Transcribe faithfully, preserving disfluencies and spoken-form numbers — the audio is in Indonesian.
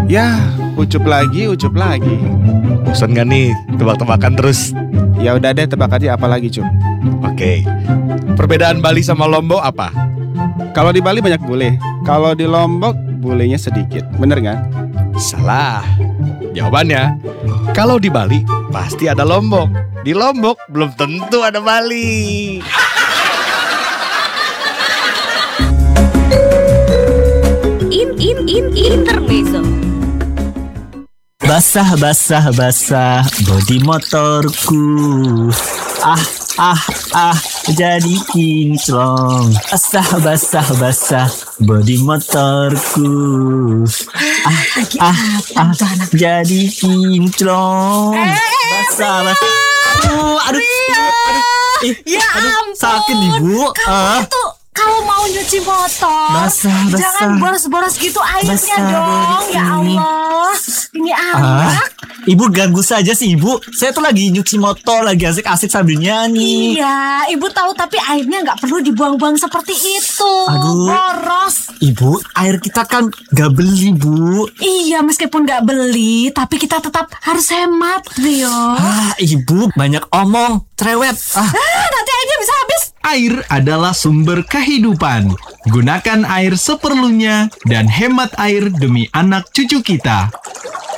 Ya, ucup lagi, ucup lagi. Bosan gak nih tebak-tebakan terus? Ya udah deh, tebak aja apa lagi, Cup. Oke. Perbedaan Bali sama Lombok apa? Kalau di Bali banyak bule. Kalau di Lombok bulenya sedikit. Bener kan? Salah. Jawabannya, kalau di Bali pasti ada Lombok. Di Lombok belum tentu ada Bali. In in in intermezzo. Basah, basah, basah bodi motorku. Ah, ah, ah, jadi kinclong. Basah, basah, basah bodi motorku. Ah, ah, ah, jadi kinclong. Basah, basah. Aduh, aduh, aduh, ih, Ya aduh, ampun. sakit ibu. Ah, Kamu tuh kalau mau nyuci motor Basah, basah. jangan boros-boros gitu airnya Basah dong. dari Ya ini. Allah, ini ah, anak. ibu ganggu saja sih ibu. Saya tuh lagi nyuci motor, lagi asik-asik sambil nyanyi. Iya, ibu tahu tapi airnya nggak perlu dibuang-buang seperti itu. Aduh. Boros. Ibu, air kita kan gak beli, Bu. Iya, meskipun nggak beli, tapi kita tetap harus hemat, Rio. Ah, ibu banyak omong, cerewet. Ah, Ah, nanti airnya bisa habis. Air adalah sumber kehidupan. Gunakan air seperlunya dan hemat air demi anak cucu kita.